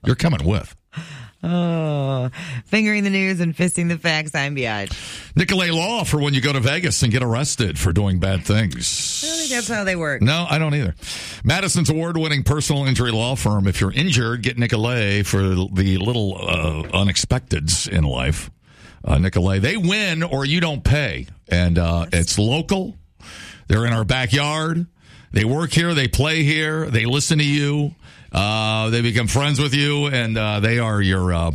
You're coming with. Oh, fingering the news and fisting the facts. I'm Biatch. Nicolay Law for when you go to Vegas and get arrested for doing bad things. I don't think that's how they work. No, I don't either. Madison's award-winning personal injury law firm. If you're injured, get Nicolay for the little unexpecteds in life. Nicolay, they win or you don't pay. And it's local. They're in our backyard. They work here. They play here. They listen to you. They become friends with you, and they are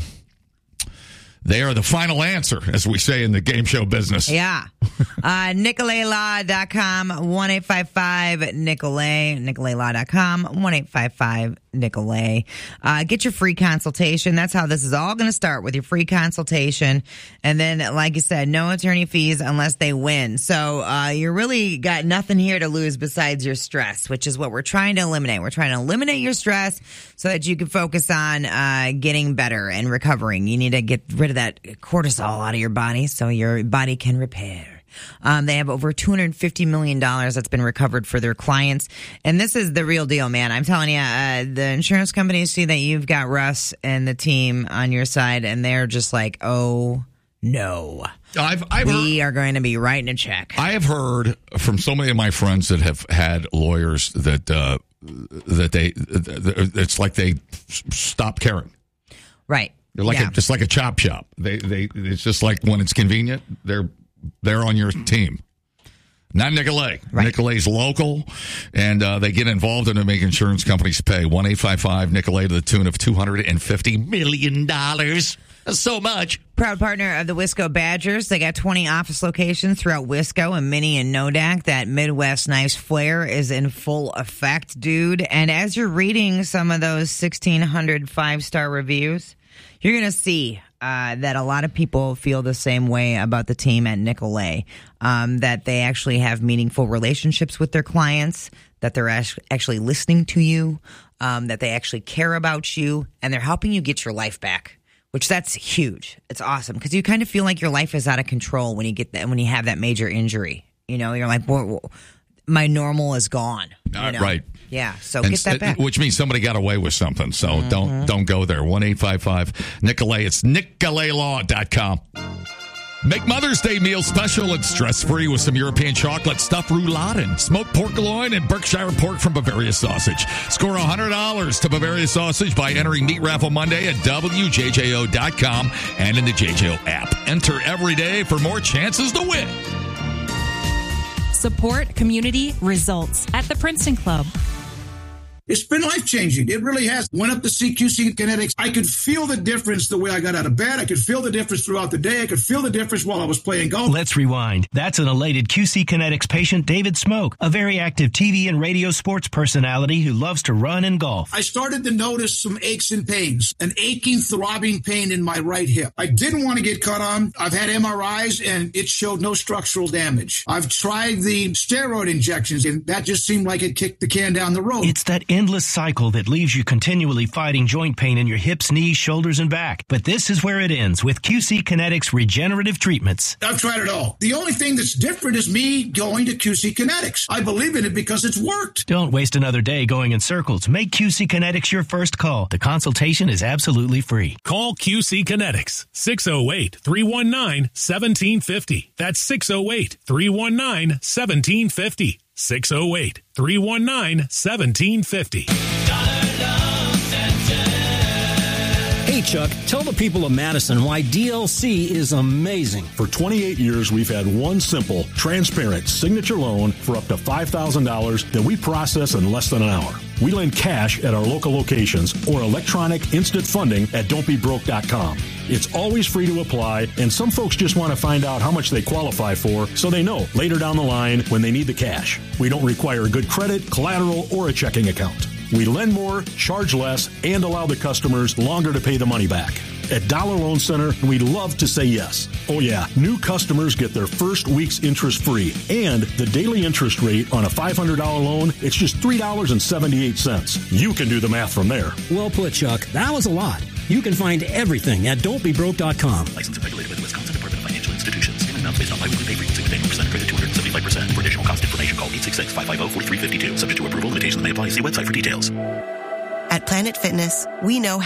the final answer, as we say in the game show business. Yeah. NicolayLaw.com, 1-855-NICOLAY, NicolayLaw.com, 1-855-NICOLAY. Get your free consultation. That's how this is all going to start, with your free consultation. And then, like you said, no attorney fees unless they win. So you really got nothing here to lose besides your stress, which is what we're trying to eliminate. We're trying to eliminate your stress so that you can focus on getting better and recovering. You need to get rid of that cortisol out of your body so your body can repair. They have over $250 million that's been recovered for their clients. And this is the real deal, man. I'm telling you, the insurance companies see that you've got Russ and the team on your side, and they're just like, oh, no. We are going to be writing a check. I have heard from so many of my friends that have had lawyers that it's like they stop caring. Right. They're like just like a chop shop. It's just like when it's convenient, they're on your team. Not Nicolay. Right. Nicolay's local, and they get involved and they make insurance companies pay. 1-855-NICOLAY to the tune of $250 million. That's so much. Proud partner of the Wisco Badgers. They got 20 office locations throughout Wisco and Mini and Nodak. That Midwest nice flair is in full effect, dude. And as you're reading some of those 1,600 five-star reviews, you're going to see that a lot of people feel the same way about the team at Nicolay, that they actually have meaningful relationships with their clients, that they're actually listening to you, that they actually care about you, and they're helping you get your life back, which that's huge. It's awesome because you kind of feel like your life is out of control when you when you have that major injury. You know, you're like, my normal is gone. Right. Yeah, so get that back. Which means somebody got away with something, so don't go there. 1-855-NICOLAY. It's NicolayLaw.com. Make Mother's Day meal special and stress-free with some European chocolate stuffed rouladen, smoked pork loin, and Berkshire pork from Bavaria Sausage. Score $100 to Bavaria Sausage by entering Meat Raffle Monday at WJJO.com and in the JJO app. Enter every day for more chances to win. Support community results at the Princeton Club. It's been life-changing. It really has. Went up to CQC Kinetics. I could feel the difference the way I got out of bed. I could feel the difference throughout the day. I could feel the difference while I was playing golf. Let's rewind. That's an elated QC Kinetics patient, David Smoke, a very active TV and radio sports personality who loves to run and golf. I started to notice some aches and pains, an aching, throbbing pain in my right hip. I didn't want to get cut on. I've had MRIs, and it showed no structural damage. I've tried the steroid injections, and that just seemed like it kicked the can down the road. It's that endless cycle that leaves you continually fighting joint pain in your hips, knees, shoulders, and back. But this is where it ends with QC Kinetics regenerative treatments. I've tried it all. The only thing that's different is me going to QC Kinetics. I believe in it because it's worked. Don't waste another day going in circles. Make QC Kinetics your first call. The consultation is absolutely free. Call QC Kinetics, 608-319-1750. That's 608-319-1750. 608-319-1750. Hey, Chuck, tell the people of Madison why DLC is amazing. For 28 years, we've had one simple, transparent signature loan for up to $5,000 that we process in less than an hour. We lend cash at our local locations or electronic instant funding at don'tbebroke.com. It's always free to apply, and some folks just want to find out how much they qualify for so they know later down the line when they need the cash. We don't require good credit, collateral, or a checking account. We lend more, charge less, and allow the customers longer to pay the money back. At Dollar Loan Center, we love to say yes. Oh yeah, new customers get their first week's interest free. And the daily interest rate on a $500 loan, it's just $3.78. You can do the math from there. Well put, Chuck. That was a lot. You can find everything at don'tbebroke.com. Licensed and regulated by the Wisconsin Department of Financial Institutions. Payment amounts based on biweekly pay frequency with annual percent credit 275%. For additional cost information, call 866-550-4352. Subject to approval, limitations may apply. See website for details. At Planet Fitness, we know